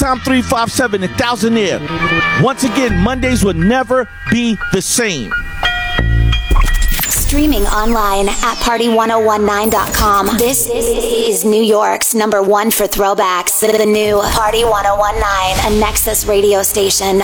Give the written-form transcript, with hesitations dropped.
Tom 357 in Thousandaire. Once again, Mondays will never be the same. Streaming online at party1019.com. This is New York's #1 for throwbacks. The new Party 1019, a Nexus radio station.